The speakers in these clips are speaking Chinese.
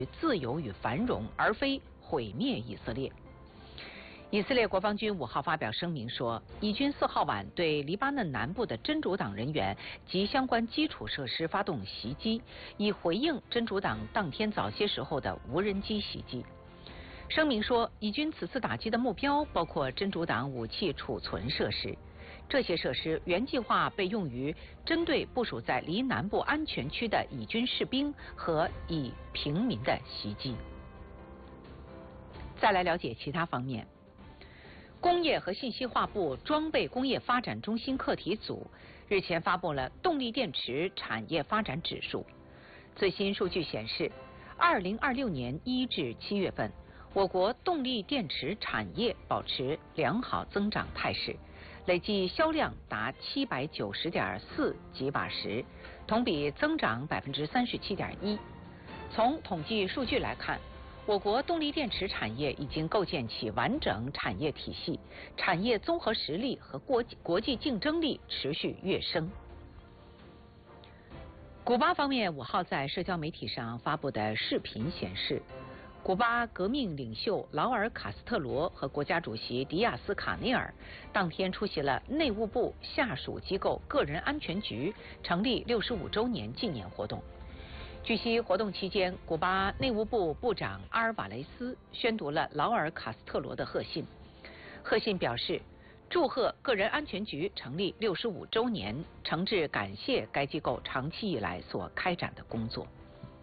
自由与繁荣，而非毁灭以色列。以色列国防军5号发表声明说，以军4号晚对黎巴嫩南部的真主党人员及相关基础设施发动袭击，以回应真主党当天早些时候的无人机袭击。声明说，以军此次打击的目标包括真主党武器储存设施，这些设施原计划被用于针对部署在黎南部安全区的以军士兵和以平民的袭击。再来了解其他方面。工业和信息化部装备工业发展中心课题组日前发布了动力电池产业发展指数。最新数据显示，2026年1至7月份，我国动力电池产业保持良好增长态势，累计销量达790.4吉瓦时，同比增长37.1%。从统计数据来看，我国动力电池产业已经构建起完整产业体系，产业综合实力和国际竞争力持续跃升。古巴方面5号在社交媒体上发布的视频显示，古巴革命领袖劳尔·卡斯特罗和国家主席迪亚斯·卡内尔当天出席了内务部下属机构个人安全局成立65周年纪念活动。据悉，活动期间，古巴内务部部长阿尔瓦雷斯宣读了劳尔·卡斯特罗的贺信。贺信表示，祝贺个人安全局成立65周年，诚挚感谢该机构长期以来所开展的工作。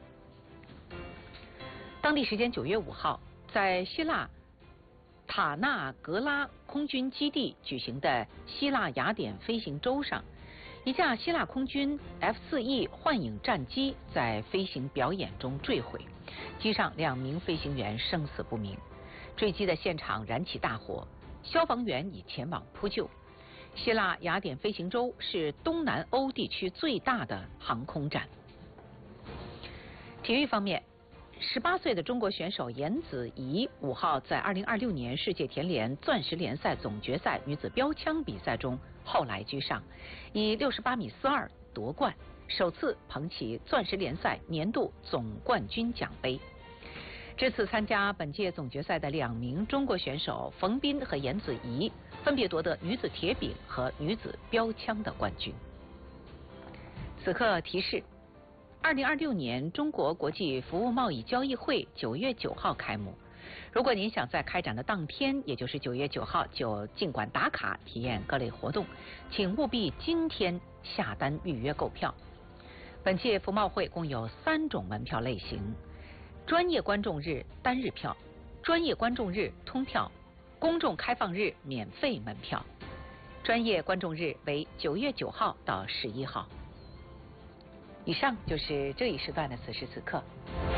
当地时间9月5号，在希腊塔纳格拉空军基地举行的希腊雅典飞行周上，一架希腊空军 F-4E 幻影战机在飞行表演中坠毁，机上2名飞行员生死不明。坠机的现场燃起大火，消防员已前往扑救。希腊雅典飞行周是东南欧地区最大的航空展。体育方面，18岁的中国选手颜子怡5号在2026年世界田联钻石联赛总决赛女子标枪比赛中后来居上，以68.42米夺冠，首次捧起钻石联赛年度总冠军奖杯。这次参加本届总决赛的2名中国选手冯彬和颜子怡分别夺得女子铁饼和女子标枪的冠军。此刻提示，2026年中国国际服务贸易交易会9月9号开幕。如果您想在开展的当天，也就是9月9号就尽管打卡体验各类活动，请务必今天下单预约购票。本届服贸会共有3种门票类型：专业观众日单日票、专业观众日通票、公众开放日免费门票。专业观众日为9月9号到11号。以上就是这一时段的此时此刻。